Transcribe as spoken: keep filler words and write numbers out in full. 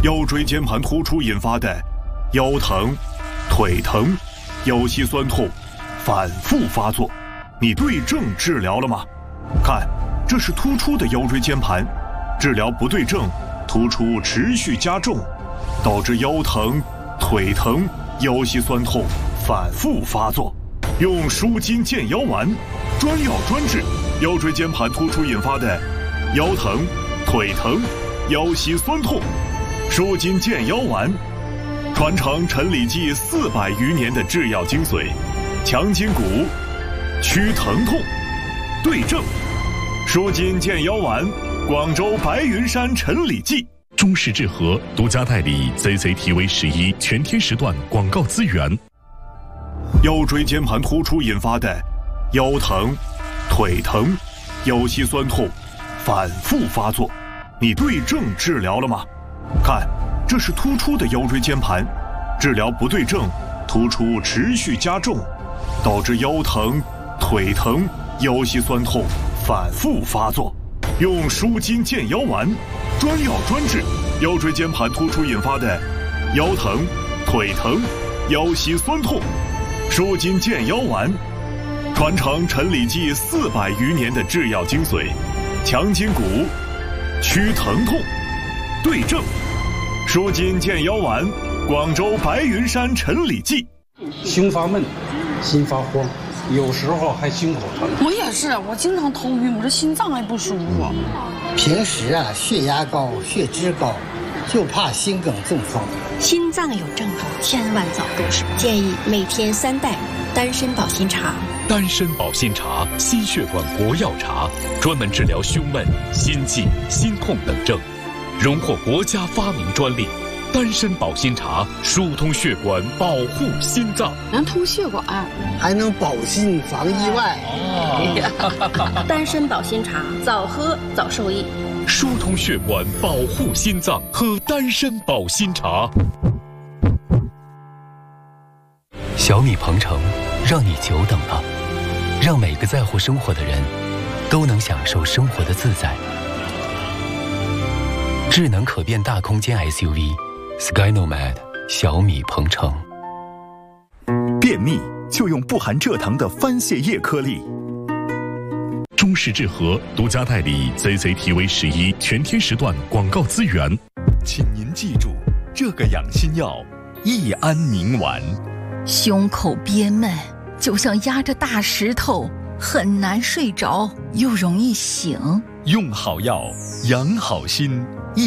腰椎间盘突出引发的腰疼、腿疼、腰膝酸痛反复发作，你对症治疗了吗？看，这是突出的腰椎间盘，治疗不对症，突出持续加重，导致腰疼、腿疼、腰膝酸痛反复发作。用舒筋健腰丸，专药专治腰椎间盘突出引发的腰疼、腿疼、腰膝酸痛。舒筋健腰丸，传承陈李济四百余年的制药精髓，强筋骨，祛疼痛，对症。舒筋健腰丸，广州白云山陈李济。 中式治和独家代理 C C T V 十一全天时段广告资源。 腰椎间盘突出引发的腰疼、腿疼、腰膝酸痛反复发作，你对症治疗了吗？看，这是突出的腰椎间盘，治疗不对症，突出持续加重，导致腰疼、腿疼、腰膝酸痛反复发作。用舒筋健腰丸，专药专治腰椎间盘突出引发的腰疼、腿疼、腰膝酸痛。舒筋健腰丸，传承陈李济四百余年的制药精髓，强筋骨，祛疼痛，对症。舒筋健腰丸，广州白云山陈李济。 胸发闷，心发慌，有时候还心口疼。 我也是，我经常头晕，我这心脏还不舒服。 平时啊，血压高，血脂高，就怕心梗中风。 心脏有症状，千万早入手。建议每天三袋丹参保心茶。 丹参保心茶，心血管国药茶，专门治疗胸闷、心悸、心痛等症，荣获国家发明专利。丹参保心茶疏通血管，保护心脏， 能通血管， 还能保心防意外。 哦、丹参保心茶，早喝早受益。 疏通血管，保护心脏，喝丹参保心茶。 小米鹏程，让你久等了，让每个在乎生活的人都能享受生活的自在。智能可变大空间 S U V Skynomad 小米鹏程。 便秘就用不含蔗糖的番泻叶颗粒。 中式治和独家代理 C C T V 十一全天时段广告资源。 请您记住这个养心药益安宁丸。 胸口憋闷，就像压着大石头，很难睡着，又容易醒。 用好药，养好心。